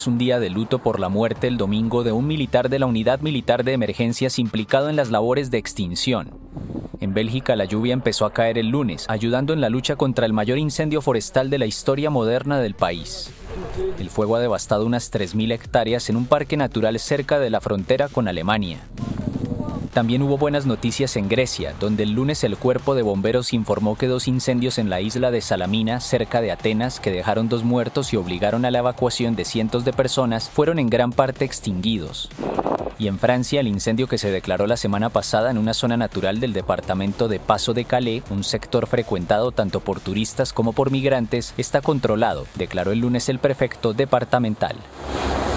Un día de luto por la muerte el domingo de un militar de la Unidad Militar de Emergencias implicado en las labores de extinción. En Bélgica la lluvia empezó a caer el lunes, ayudando en la lucha contra el mayor incendio forestal de la historia moderna del país. El fuego ha devastado unas 3.000 hectáreas en un parque natural cerca de la frontera con Alemania. También hubo buenas noticias en Grecia, donde el lunes el cuerpo de bomberos informó que 2 incendios en la isla de Salamina, cerca de Atenas, que dejaron 2 muertos y obligaron a la evacuación de cientos de personas, fueron en gran parte extinguidos. Y en Francia, el incendio que se declaró la semana pasada en una zona natural del departamento de Paso de Calais, un sector frecuentado tanto por turistas como por migrantes, está controlado, declaró el lunes el prefecto departamental.